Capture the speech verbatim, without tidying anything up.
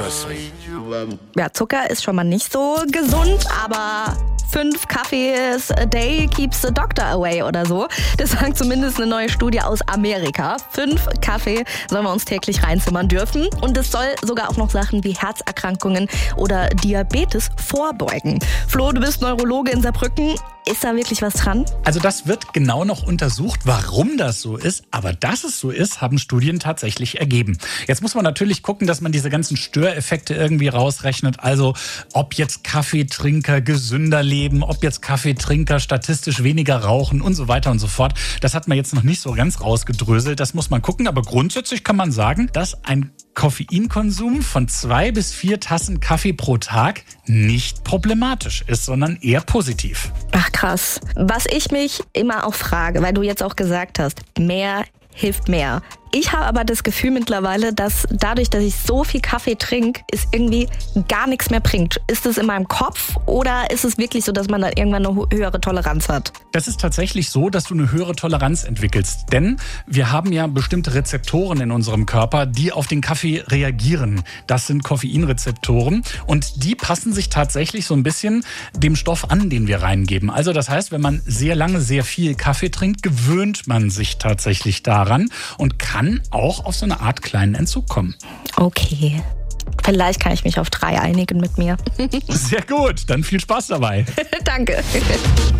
trust me. Ja, Zucker ist schon mal nicht so gesund, aber fünf Kaffees a day keeps the doctor away oder so. Das sagt zumindest eine neue Studie aus Amerika. Fünf Kaffee sollen wir uns täglich reinzimmern dürfen. Und es soll sogar auch noch Sachen wie Herzerkrankungen oder Diabetes vorbeugen. Flo, du bist Neurologe in Saarbrücken. Ist da wirklich was dran? Also das wird genau noch untersucht, warum das so ist. Aber dass es so ist, haben Studien tatsächlich ergeben. Jetzt muss man natürlich gucken, dass man diese ganzen Störeffekte irgendwie rausrechnet. Also ob jetzt Kaffeetrinker gesünder leben, ob jetzt Kaffeetrinker statistisch weniger rauchen und so weiter und so fort. Das hat man jetzt noch nicht so ganz rausgedröselt. Das muss man gucken. Aber grundsätzlich kann man sagen, dass ein Koffeinkonsum von zwei bis vier Tassen Kaffee pro Tag nicht problematisch ist, sondern eher positiv. Ach krass. Was ich mich immer auch frage, weil du jetzt auch gesagt hast, mehr hilft mehr. Ich habe aber das Gefühl mittlerweile, dass dadurch, dass ich so viel Kaffee trinke, es irgendwie gar nichts mehr bringt. Ist es in meinem Kopf oder ist es wirklich so, dass man da irgendwann eine höhere Toleranz hat? Das ist tatsächlich so, dass du eine höhere Toleranz entwickelst. Denn wir haben ja bestimmte Rezeptoren in unserem Körper, die auf den Kaffee reagieren. Das sind Koffeinrezeptoren und die passen sich tatsächlich so ein bisschen dem Stoff an, den wir reingeben. Also das heißt, wenn man sehr lange sehr viel Kaffee trinkt, gewöhnt man sich tatsächlich daran und kann auch auf so eine Art kleinen Entzug kommen. Okay. Vielleicht kann ich mich auf drei einigen mit mir. Sehr gut, dann viel Spaß dabei. Danke.